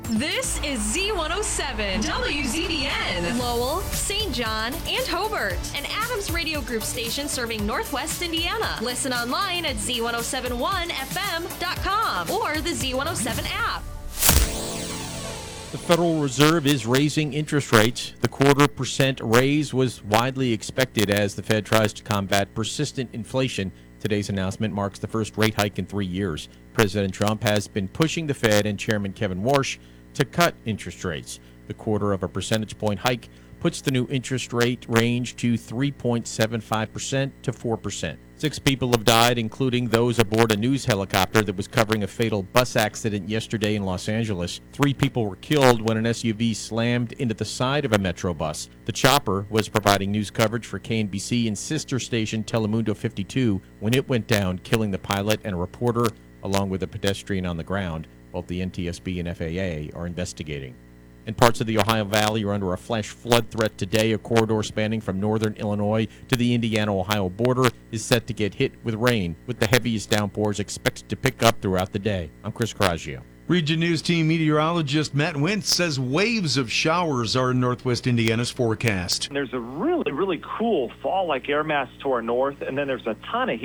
This is Z107, WZBN, Lowell, St. John, and Hobart, an Adams Radio Group station serving Northwest Indiana. Listen online at Z1071FM.com or the Z107 app. The Federal Reserve is raising interest rates. The 0.25% raise was widely expected as the Fed tries to combat persistent inflation. Today's announcement marks the first rate hike in 3 years. President Trump has been pushing the Fed and Chairman Kevin Warsh to cut interest rates. The 0.25 percentage point hike puts the new interest rate range to 3.75% to 4%. 6 people have died, including those aboard a news helicopter that was covering a fatal bus accident yesterday in Los Angeles. 3 people were killed when an SUV slammed into the side of a Metro bus. The chopper was providing news coverage for KNBC and sister station Telemundo 52 when it went down, killing the pilot and a reporter, along with a pedestrian on the ground. Both the NTSB and FAA are investigating. And parts of the Ohio Valley are under a flash flood threat today. A corridor spanning from northern Illinois to the Indiana-Ohio border is set to get hit with rain, with the heaviest downpours expected to pick up throughout the day. I'm Chris Coraggio. Region News Team meteorologist Matt Wentz says waves of showers are in northwest Indiana's forecast. There's a really cool fall-like air mass to our north, and then there's a ton of heat